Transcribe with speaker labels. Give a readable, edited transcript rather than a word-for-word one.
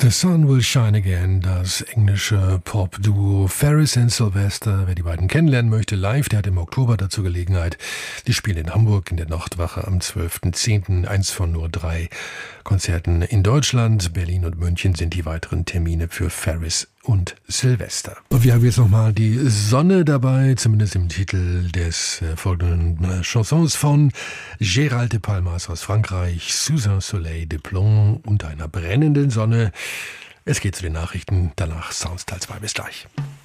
Speaker 1: The Sun Will Shine Again, das englische Pop-Duo Ferris and Sylvester. Wer die beiden kennenlernen möchte live, der hat im Oktober dazu Gelegenheit. Die spielen in Hamburg in der Nachtwache am 12.10. Eins von nur 3 Konzerten in Deutschland. Berlin und München sind die weiteren Termine für Ferris und Sylvester. Und wir haben jetzt nochmal die Sonne dabei, zumindest im Titel des folgenden Chansons von Gérald de Palmas aus Frankreich, Sous un soleil de plomb, unter einer brennenden Sonne. Es geht zu den Nachrichten, danach Sounds Teil 2. Bis gleich.